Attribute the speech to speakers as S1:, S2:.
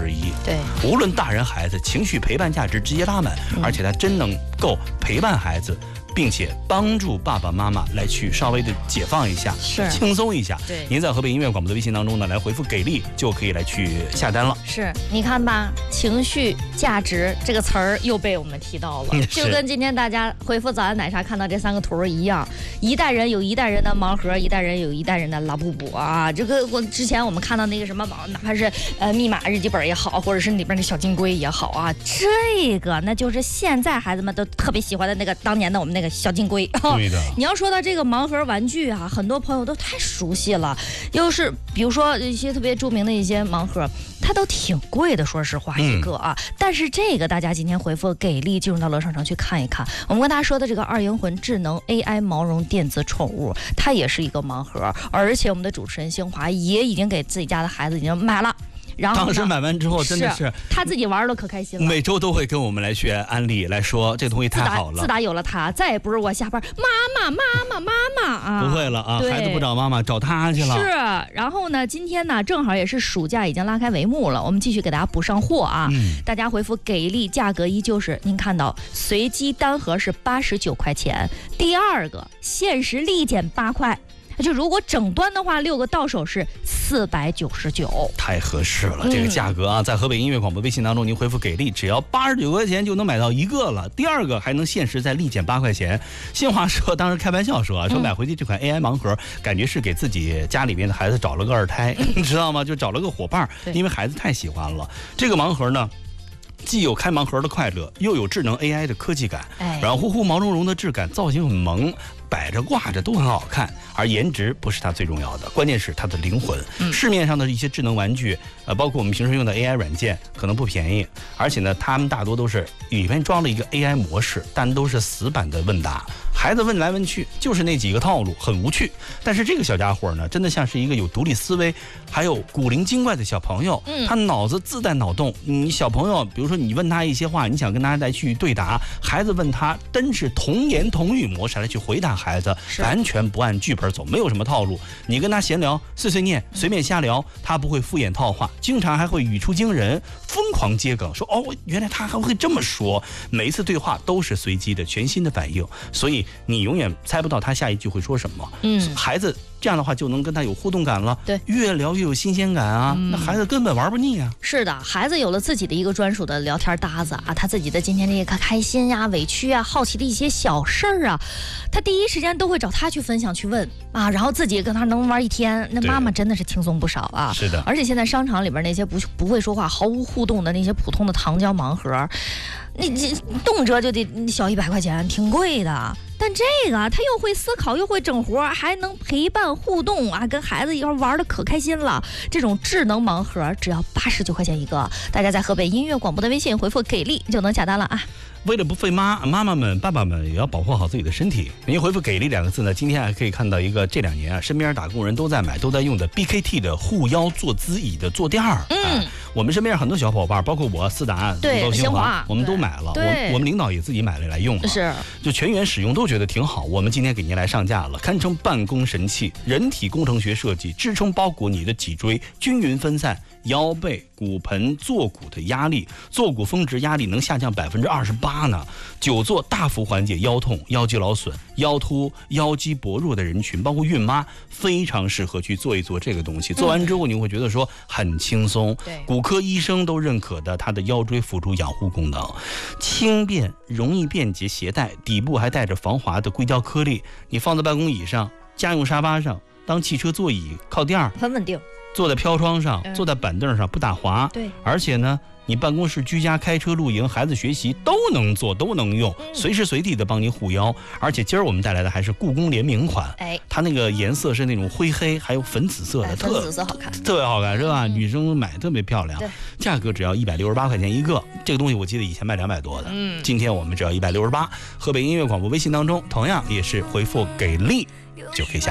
S1: 之一。
S2: 对，
S1: 无论大人孩子，情绪陪伴价值直接拉满，而且它真能够陪伴孩子，并且帮助爸爸妈妈来去稍微的解放一下，
S2: 是
S1: 轻松一下。
S2: 对，
S1: 您在河北音乐广播的微信当中呢，来回复给力就可以来去下单了。
S2: 是，你看吧，情绪价值这个词儿又被我们提到了，就跟今天大家回复早安奶茶看到这3个图一样，一代人有一代人的盲盒，一代人有一代人的拉布布啊。这个我之前我们看到那个什么网，哪怕是密码日记本也好，或者是里边的小金龟也好啊，这个那就是现在孩子们都特别喜欢的那个当年的我们那个小金龟。
S1: 对的。
S2: 你要说到这个盲盒玩具啊，很多朋友都太熟悉了，又是比如说一些特别著名的一些盲盒，它都挺贵的，说实话一个啊。但是这个大家今天回复给力，进入到乐商城去看一看。我们跟大家说的这个二营魂智能 AI 毛绒电子宠物，它也是一个盲盒，而且我们的主持人兴华也已经给自己家的孩子已经买了。然后
S1: 当时买完之后真的是
S2: 他自己玩的可开心了，
S1: 每周都会跟我们来学安利，来说这东西太好了。
S2: 自打有了它，再也不是我下班妈妈啊，
S1: 不会了啊，孩子不找妈妈找他去了。
S2: 是，然后呢，今天呢正好也是暑假已经拉开帷幕了，我们继续给大家补上货啊。大家回复给力，价格依旧是您看到随机单盒是89块钱，第二个限时立减8块。就如果整端的话，6个到手是499，
S1: 太合适了。这个价格啊，在河北音乐广播微信当中，您回复给力，只要89块钱就能买到一个了，第二个还能限时再立减8块钱。新华说，当时开玩笑说啊，说买回去这款 AI 盲盒，感觉是给自己家里面的孩子找了个二胎，你知道吗？就找了个伙伴，因为孩子太喜欢了这个盲盒呢。既有开盲盒的快乐，又有智能 AI 的科技感，软乎乎毛茸茸的质感，造型很萌，摆着挂着都很好看。而颜值不是它最重要的，关键是它的灵魂。市面上的一些智能玩具，包括我们平时用的 AI 软件，可能不便宜，而且呢，它们大多都是里面装了一个 AI 模式，但都是死板的问答。孩子问来问去就是那几个套路，很无趣。但是这个小家伙呢，真的像是一个有独立思维还有古灵精怪的小朋友，他脑子自带脑洞。你小朋友比如说你问他一些话，你想跟他来去对答，孩子问他真是童言童语模式来去回答孩子，完全不按剧本走，没有什么套路。你跟他闲聊碎碎念随便瞎聊，他不会敷衍套话，经常还会语出惊人，疯狂接梗，说哦原来他还会这么说。每一次对话都是随机的全新的反应，所以你永远猜不到他下一句会说什么。孩子这样的话就能跟他有互动感了，对，越聊越有新鲜感啊，那孩子根本玩不腻啊。
S2: 是的，孩子有了自己的一个专属的聊天搭子啊，他自己的今天这个开心呀、委屈啊、好奇的一些小事儿啊，他第一时间都会找他去分享去问啊，然后自己跟他能玩一天，那妈妈真的是轻松不少啊。
S1: 是的，
S2: 而且现在商场里边那些不会说话、毫无互动的那些普通的糖胶盲盒，你动辄就得小100块钱，挺贵的。但这个他又会思考，又会整活，还能陪伴互动啊，跟孩子一块玩的可开心了。这种智能盲盒只要89块钱一个，大家在河北音乐广播的微信回复给力就能下单了啊。
S1: 为了不费妈妈们爸爸们也要保护好自己的身体，您回复给力2个字呢，今天还可以看到一个这2年啊身边打工人都在买都在用的 BKT 的护腰坐姿椅的坐垫儿。我们身边很多小伙伴，包括我思达、新华，我们都买了。我们领导也自己买了来用了，是就全员使用都觉得挺好。我们今天给您来上架了，堪称办公神器，人体工程学设计，支撑包裹你的脊椎，均匀分散腰背、骨盆、坐骨的压力，坐骨峰值压力能下降28%呢。久坐大幅缓解腰痛、腰肌劳损、腰突、腰肌薄弱的人群，包括孕妈，非常适合去做一做这个东西。做完之后你会觉得说很轻松，骨科医生都认可的它的腰椎辅助养护功能，轻便容易便捷携带，底部还带着防滑的硅胶颗粒，你放在办公椅上、家用沙发上、当汽车座椅靠垫，
S2: 很稳定。
S1: 坐在飘窗上，坐在板凳上不打滑。对，而且呢，你办公室居家、开车、露营、孩子学习都能做，都能用，随时随地的帮您护腰。而且今儿我们带来的还是故宫联名款，它那个颜色是那种灰黑还有粉紫色的，
S2: 粉紫色好看，
S1: 特别好看是吧？女生买特别漂亮，价格只要168块钱一个。这个东西我记得以前卖200多的，今天我们只要168。河北音乐广播微信当中同样也是回复给力就可以下。